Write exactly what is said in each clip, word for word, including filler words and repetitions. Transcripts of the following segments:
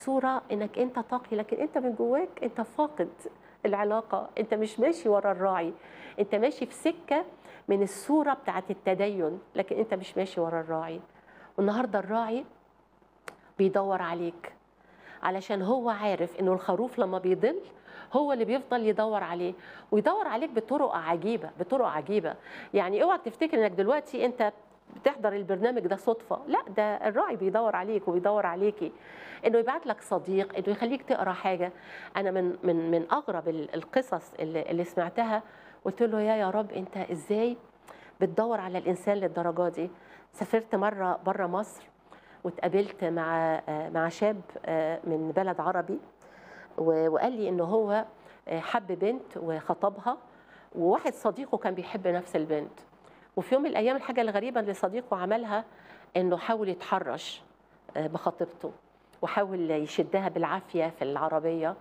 صورة انك انت تقي، لكن انت من جواك انت فاقد العلاقة، انت مش ماشي ورا الراعي، انت ماشي في سكة من الصورة بتاعت التدين، لكن انت مش ماشي ورا الراعي. والنهاردة الراعي بيدور عليك، علشان هو عارف انه الخروف لما بيضل هو اللي بيفضل يدور عليه، ويدور عليك بطرق عجيبة بطرق عجيبة. يعني اوعى تفتكر انك دلوقتي انت بتحضر البرنامج ده صدفة، لا، ده الراعي بيدور عليك وبيدور عليكي، انه يبعت لك صديق، انه يخليك تقرا حاجة. انا من من من اغرب القصص اللي, اللي سمعتها، قلت له يا يا رب انت ازاي بتدور على الانسان للدرجة دي. سافرت مرة بره مصر واتقابلت مع مع شاب من بلد عربي، وقال لي انه هو حب بنت وخطبها، وواحد صديقه كان بيحب نفس البنت. وفي يوم من الايام الحاجه الغريبه اللي صديقه عملها انه حاول يتحرش بخطيبته، وحاول يشدها بالعافيه في العربيه.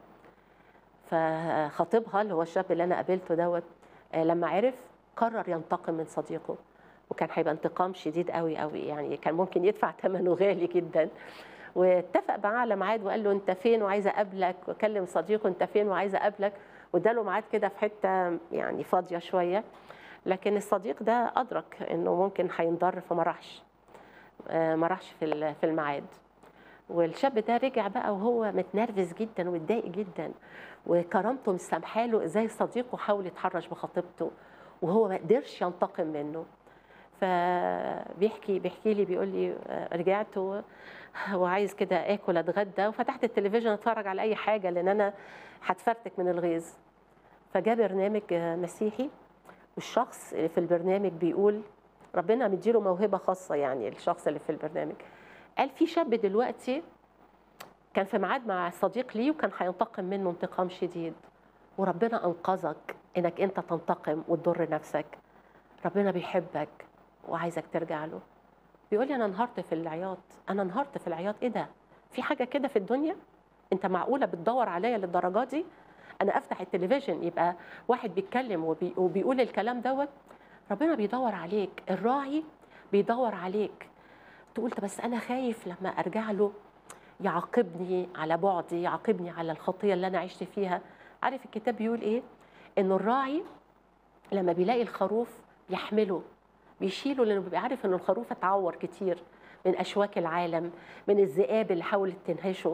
فخطيبها اللي هو الشاب اللي انا قابلته دوت لما عرف قرر ينتقم من صديقه، وكان هيبقى انتقام شديد قوي قوي، يعني كان ممكن يدفع ثمنه غالي جدا. واتفق معاه على ميعاد وقال له انت فين وعايز اقابلك، وكلم صديقه انت فين وعايز اقابلك، واداله ميعاد كده في حته يعني فاضيه شويه. لكن الصديق ده ادرك انه ممكن هينضر فما راحش ما راحش في في الميعاد. والشاب ده رجع بقى وهو متنرفز جدا ومتضايق جدا، وكرامته مش سامحاله ازاي صديقه حاول يتحرش بخطيبته وهو ما قدرش ينتقم منه. فبيحكي بيحكي لي بيقول لي رجعت وعايز كده اكل اتغدى، وفتحت التلفزيون اتفرج على اي حاجه لان انا هتفرتك من الغيظ. فجاء برنامج مسيحي، والشخص اللي في البرنامج بيقول ربنا مديله موهبه خاصه، يعني الشخص اللي في البرنامج قال في شاب دلوقتي كان في ميعاد مع صديق ليه وكان هينتقم منه انتقام شديد، وربنا انقذك انك انت تنتقم وتضر نفسك. ربنا بيحبك وعايزك ترجع له. بيقول لي انا انهارت في العياط، انا انهارت في العياط، ايه ده؟ في حاجه كده في الدنيا؟ انت معقوله بتدور عليا للدرجه دي؟ انا افتح التلفزيون يبقى واحد بيتكلم وبي... وبيقول الكلام دوت. ربنا بيدور عليك، الراعي بيدور عليك. تقول بس انا خايف لما ارجع له يعاقبني على بعدي، يعاقبني على الخطيه اللي انا عشت فيها. عارف الكتاب بيقول ايه؟ انه الراعي لما بيلاقي الخروف بيحمله، بيشيله، لانه بيبقى عارف ان الخروف اتعور كتير من اشواك العالم، من الذئاب اللي حاولت تنهشه،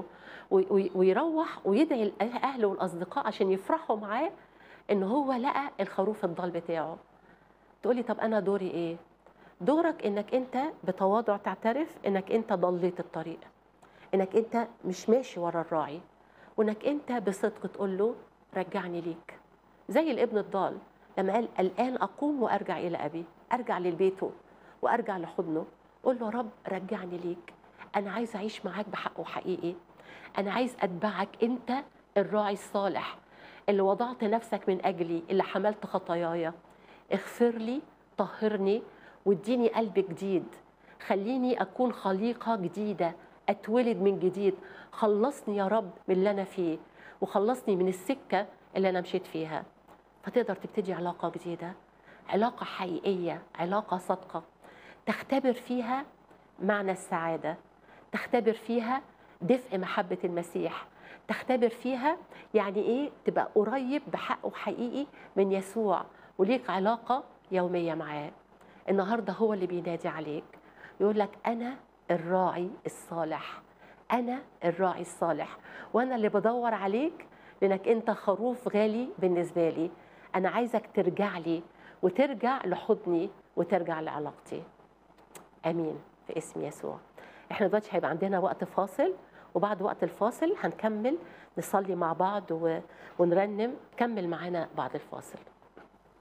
ويروح ويدعي الاهل والاصدقاء عشان يفرحوا معاه ان هو لقى الخروف الضال بتاعه. تقولي طب انا دوري ايه؟ دورك انك انت بتواضع تعترف انك انت ضليت الطريق، انك انت مش ماشي ورا الراعي، وانك انت بصدق تقول له رجعني ليك. زي الابن الضال لما قال الان اقوم وارجع الى ابي، ارجع لبيته وارجع لحضنه، قول له رب رجعني ليك، انا عايز اعيش معاك بحق وحقيقي، انا عايز اتبعك، انت الراعي الصالح اللي وضعت نفسك من اجلي، اللي حملت خطاياي. اغفر لي، طهرني، واديني قلب جديد، خليني اكون خليقه جديده، اتولد من جديد. خلصني يا رب من اللي انا فيه، وخلصني من السكه اللي انا مشيت فيها. فتقدر تبتدي علاقه جديده، علاقه حقيقيه، علاقه صادقه، تختبر فيها معنى السعاده، تختبر فيها دفء محبه المسيح، تختبر فيها يعني ايه تبقى قريب بحق وحقيقي من يسوع، وليك علاقه يوميه معاه. النهارده هو اللي بينادي عليك، يقول لك انا الراعي الصالح، انا الراعي الصالح، وانا اللي بدور عليك لانك انت خروف غالي بالنسبه لي. انا عايزك ترجع لي وترجع لحضني وترجع لعلاقتي. امين في اسم يسوع. احنا دلوقتي هيبقى عندنا وقت فاصل، وبعد وقت الفاصل هنكمل نصلي مع بعض ونرنم. كمل معانا بعد الفاصل.